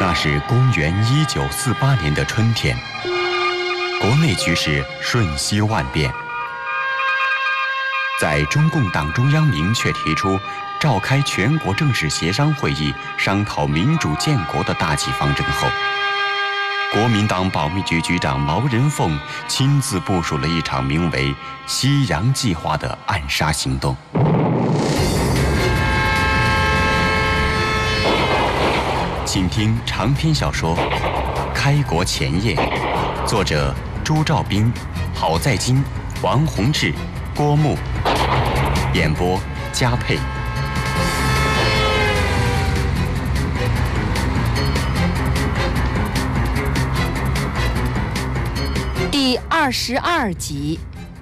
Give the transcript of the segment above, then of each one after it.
那是公元1948年的春天，国内局势瞬息万变。在中共党中央明确提出召开全国政治协商会议商讨民主建国的大计方针后，国民党保密局局长毛人凤亲自部署了一场名为“西洋计划”的暗杀行动。请听长篇小说《开国前夜》，作者朱兆斌、郝在金、王洪志、郭牧，演播嘉佩。 第22集。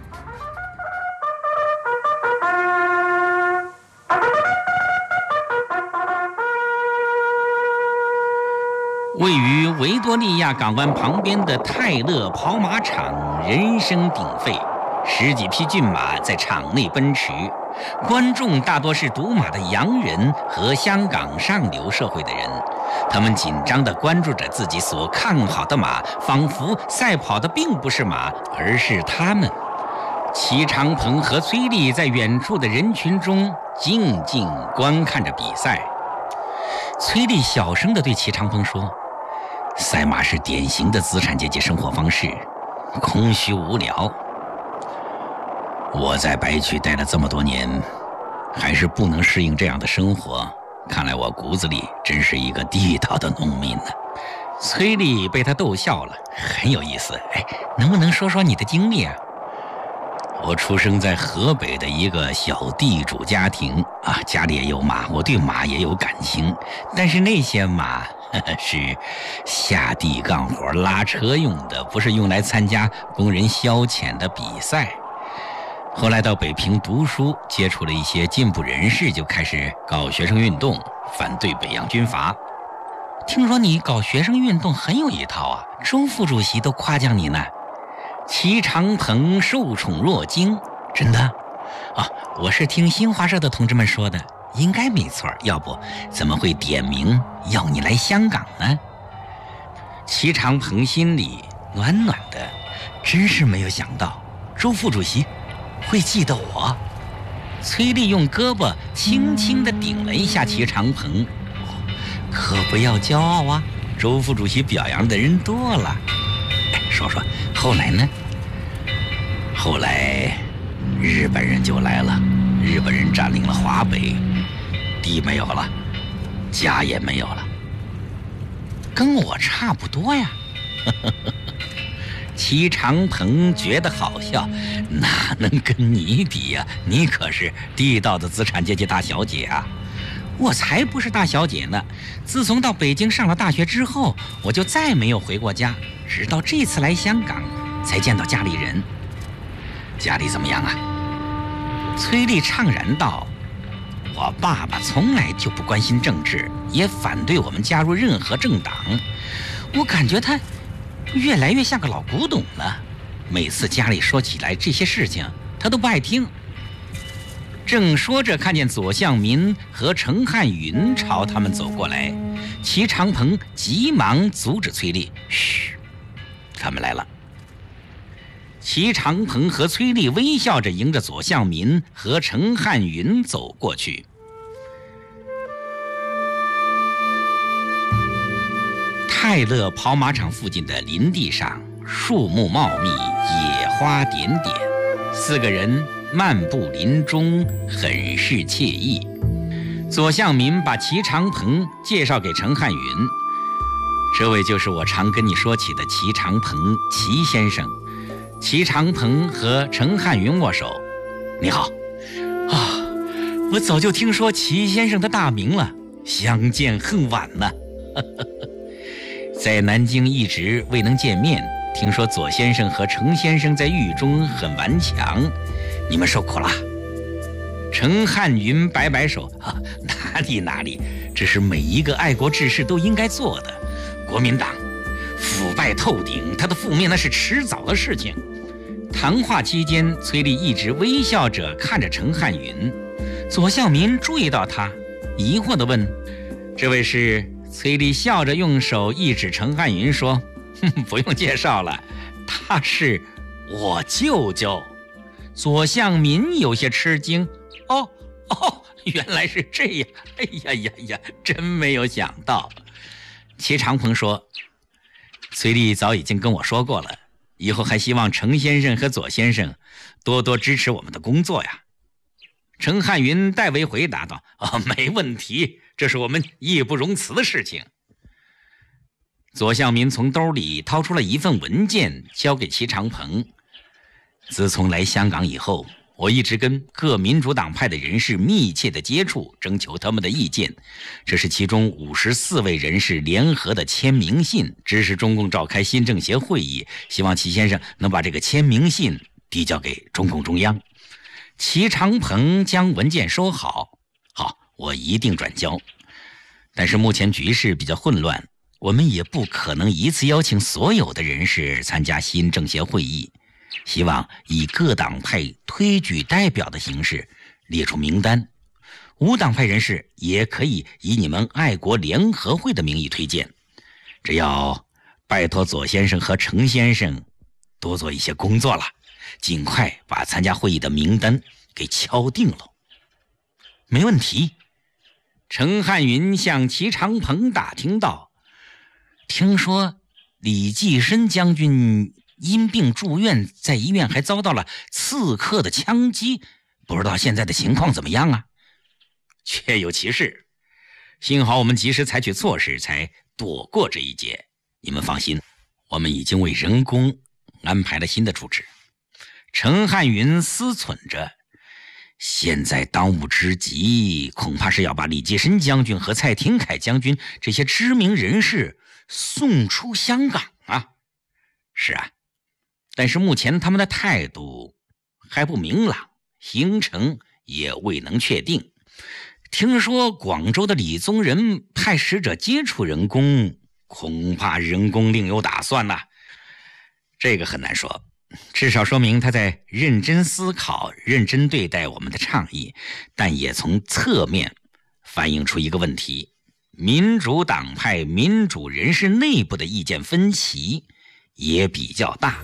位于维多利亚港湾旁边的泰勒跑马场人声鼎沸，10几匹骏马在场内奔驰，观众大多是赌马的洋人和香港上流社会的人，他们紧张地关注着自己所看好的马，仿佛赛跑的并不是马，而是他们。齐长鹏和崔丽在远处的人群中静静观看着比赛。崔丽小声地对齐长鹏说：“赛马是典型的资产阶级生活方式，空虚无聊。我在白区待了这么多年，还是不能适应这样的生活。看来我骨子里真是一个地道的农民呢。”崔丽被他逗笑了，很有意思。能不能说说你的经历啊？我出生在河北的一个小地主家庭啊，家里也有马，我对马也有感情，但是那些马是下地干活拉车用的，不是用来参加工人消遣的比赛。后来到北平读书，接触了一些进步人士，就开始搞学生运动，反对北洋军阀。听说你搞学生运动很有一套啊，周副主席都夸奖你呢。齐长鹏受宠若惊。真的？啊，我是听新华社的同志们说的，应该没错，要不怎么会点名要你来香港呢？齐长鹏心里暖暖的，真是没有想到周副主席会记得我。崔丽用胳膊轻轻地顶了一下齐长鹏，可不要骄傲啊，周副主席表扬的人多了。说说后来呢？后来日本人就来了，日本人占领了华北，地没有了，家也没有了，跟我差不多呀。齐长鹏觉得好笑，哪能跟你比呀？你可是地道的资产阶级大小姐啊！我才不是大小姐呢！自从到北京上了大学之后，我就再没有回过家，直到这次来香港才见到家里人。家里怎么样啊？崔丽怅然道：“我爸爸从来就不关心政治，也反对我们加入任何政党。我感觉他越来越像个老古董了，每次家里说起来这些事情，他都不爱听。”正说着，看见左相民和程汉云朝他们走过来，齐长鹏急忙阻止崔丽：“嘘，他们来了。”齐长鹏和崔丽微笑着迎着左相民和程汉云走过去。泰勒跑马场附近的林地上，树木茂密，野花点点，4个人漫步林中，很是惬意。左相民把齐长鹏介绍给程汉云：“这位就是我常跟你说起的齐长鹏，齐先生。”齐长鹏和程汉云握手：“你好。”啊，我早就听说齐先生的大名了，相见恨晚呢。在南京一直未能见面，听说左先生和程先生在狱中很顽强，你们受苦了。程汉云摆摆手：“啊，哪里，这是每一个爱国志士都应该做的。国民党腐败透顶，它的覆灭那是迟早的事情。”谈话期间，崔丽一直微笑着看着程汉云。左相民注意到他，疑惑地问：“这位是崔丽笑着用手一指程汉云说：“不用介绍了，他是我舅舅。”左相民有些吃惊：“哦，原来是这样！哎呀，真没有想到。”齐长鹏说：“崔丽早已经跟我说过了，以后还希望程先生和左先生多多支持我们的工作呀。”程汉云代为回答道：“没问题，这是我们义不容辞的事情。”左相民从兜里掏出了一份文件，交给齐长鹏。自从来香港以后，我一直跟各民主党派的人士密切的接触，征求他们的意见。这是其中54位人士联合的签名信，支持中共召开新政协会议，希望齐先生能把这个签名信递交给中共中央。齐长鹏将文件收好，好，我一定转交。但是目前局势比较混乱，我们也不可能一次邀请所有的人士参加新政协会议，希望以各党派推举代表的形式列出名单，无党派人士也可以以你们爱国联合会的名义推荐。只要拜托左先生和程先生多做一些工作了，尽快把参加会议的名单给敲定了。没问题。程汉云向齐长鹏打听道：“听说李济深将军因病住院，在医院还遭到了刺客的枪击，不知道现在的情况怎么样啊？”“确有其事，幸好我们及时采取措施，才躲过这一劫。你们放心，我们已经为人工安排了新的处置。”程汉云思忖着，现在当务之急恐怕是要把李济深将军和蔡廷锴将军这些知名人士送出香港啊。是啊，但是目前他们的态度还不明朗，行程也未能确定。听说广州的李宗仁派使者接触人工，恐怕人工另有打算呐。这个很难说，至少说明他在认真思考、认真对待我们的倡议，但也从侧面反映出一个问题：民主党派民主人士内部的意见分歧也比较大。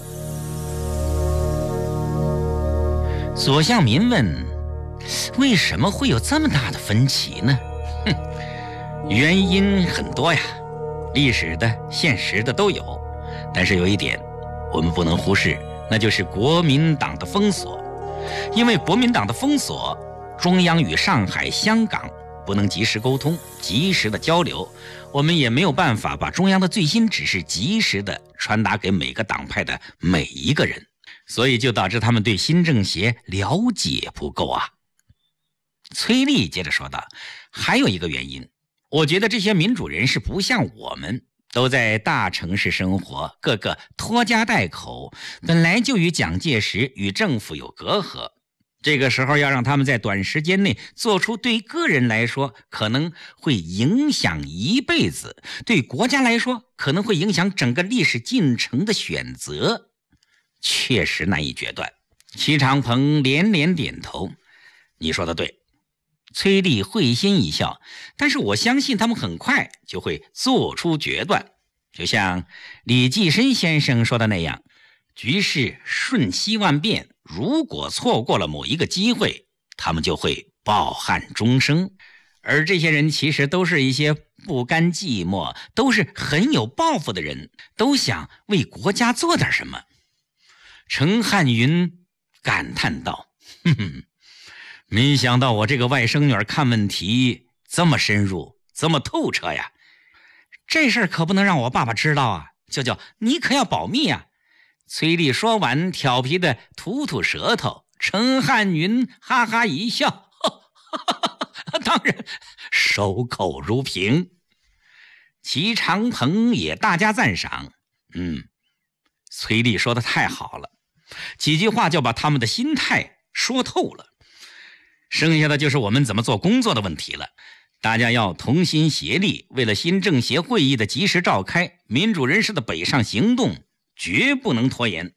左相民问：“为什么会有这么大的分歧呢？”原因很多呀，历史的、现实的都有。但是有一点我们不能忽视，那就是国民党的封锁。因为国民党的封锁，中央与上海、香港不能及时沟通、及时的交流，我们也没有办法把中央的最新指示及时的传达给每个党派的每一个人，所以就导致他们对新政协了解不够啊。崔丽接着说道：“还有一个原因，我觉得这些民主人士不像我们，都在大城市生活，个个拖家带口，本来就与蒋介石与政府有隔阂。这个时候要让他们在短时间内做出对个人来说可能会影响一辈子，对国家来说可能会影响整个历史进程的选择，确实难以决断。”齐长鹏连连点头：“你说的对。”崔丽会心一笑：“但是我相信他们很快就会做出决断，就像李济深先生说的那样，局势瞬息万变，如果错过了某一个机会，他们就会抱憾终生。而这些人其实都是一些不甘寂寞，都是很有抱负的人，都想为国家做点什么。”程汉云感叹道：“没想到我这个外甥女看问题这么深入，这么透彻呀！这事儿可不能让我爸爸知道啊！舅舅，你可要保密啊！”崔丽说完，调皮的吐吐舌头。程汉云哈哈一笑：“当然，守口如瓶。”齐长鹏也大加赞赏：“崔丽说的太好了，几句话就把他们的心态说透了。剩下的就是我们怎么做工作的问题了。大家要同心协力，为了新政协会议的及时召开，民主人士的北上行动绝不能拖延。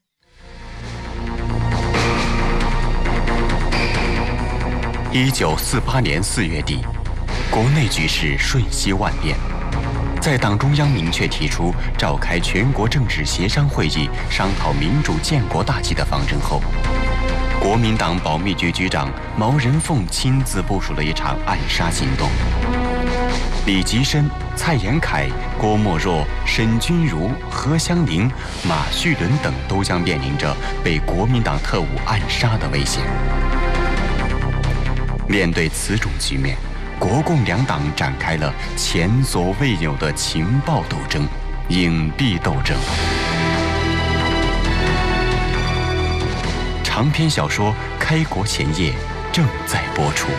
1948年4月底，国内局势瞬息万变。 在党中央明确提出召开全国政治协商会议，商讨民主建国大计的方针后，国民党保密局局长毛人凤亲自部署了一场暗杀行动。李吉深、蔡延闿、郭沫若、沈钧儒、何香凝、马叙伦等都将面临着被国民党特务暗杀的危险。面对此种局面，国共两党展开了前所未有的情报斗争、影帝斗争。长篇小说《开国前夜》正在播出。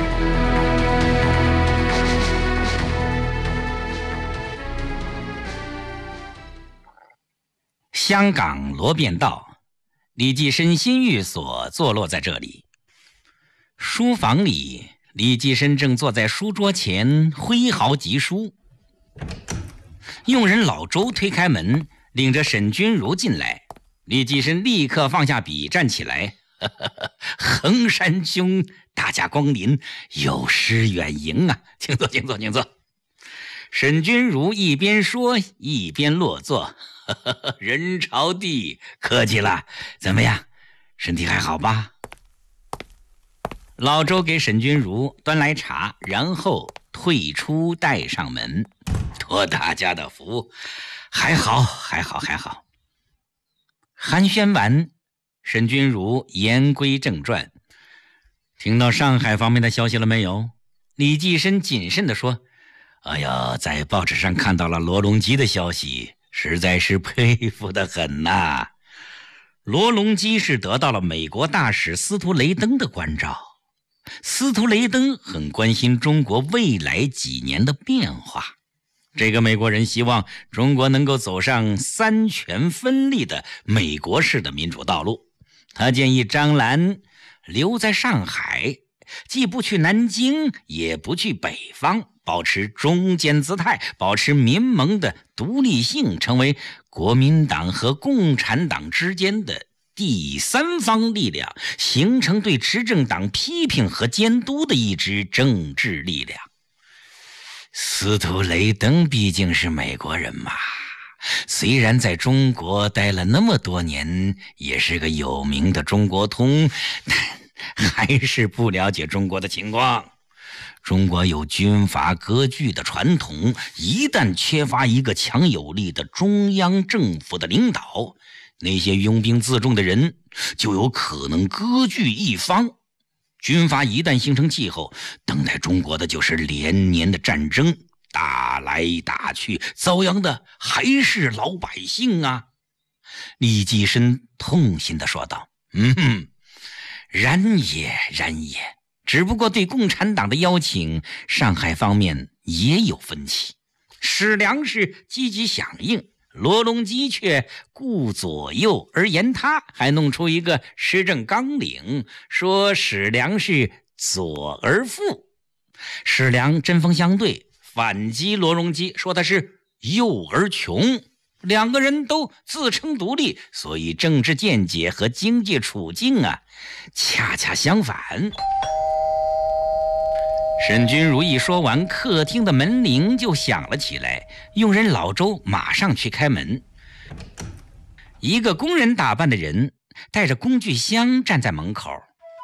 香港罗便道，李济深新寓所坐落在这里。书房里，李济深正坐在书桌前挥毫疾书。佣人老周推开门，领着沈钧儒进来。李济深立刻放下笔，站起来：“衡山兄，大驾光临，有失远迎啊，请坐，请坐，请坐。”沈钧儒一边说一边落座。人潮地，客气了，怎么样？身体还好吧？老周给沈钧儒端来茶，然后退出带上门。托大家的福，还好，还好，还好。寒暄完，沈钧儒言归正传：“听到上海方面的消息了没有？”李济深谨慎地说：“哎呀，在报纸上看到了罗隆基的消息。”实在是佩服得很呐！罗隆基是得到了美国大使司徒雷登的关照，司徒雷登很关心中国未来几年的变化。这个美国人希望中国能够走上三权分立的美国式的民主道路。他建议张澜留在上海，既不去南京，也不去北方，保持中间姿态，保持民盟的独立性，成为国民党和共产党之间的第三方力量，形成对执政党批评和监督的一支政治力量。司徒雷登毕竟是美国人嘛，虽然在中国待了那么多年，也是个有名的中国通，但还是不了解中国的情况。中国有军阀割据的传统，一旦缺乏一个强有力的中央政府的领导，那些拥兵自重的人就有可能割据一方。军阀一旦形成气候，等待中国的就是连年的战争，打来打去，遭殃的还是老百姓啊。李济深痛心地说道：“然也，然也。只不过对共产党的邀请，上海方面也有分歧。史良是积极响应，罗隆基却顾左右而言他，还弄出一个施政纲领，说史良是左而富。史良针锋相对，反击罗隆基，说他是右而穷。两个人都自称独立，所以政治见解和经济处境恰恰相反。”沈钧儒一说完，客厅的门铃就响了起来，佣人老周马上去开门。一个工人打扮的人带着工具箱站在门口。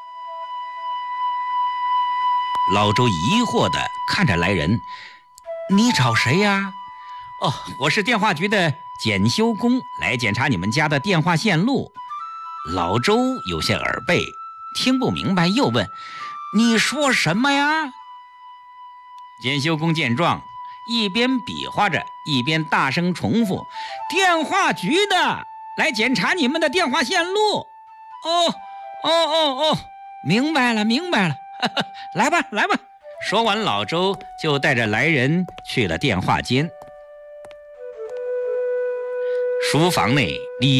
老周疑惑地看着来人：“你找谁呀？”“哦，我是电话局的检修工，来检查你们家的电话线路。”老周有些耳背，听不明白，又问：“你说什么呀？”检修工见状，一边比划着，一边大声重复：“电话局的，来检查你们的电话线路。”“哦，明白了，来吧。”说完，老周就带着来人去了电话间。书房内，李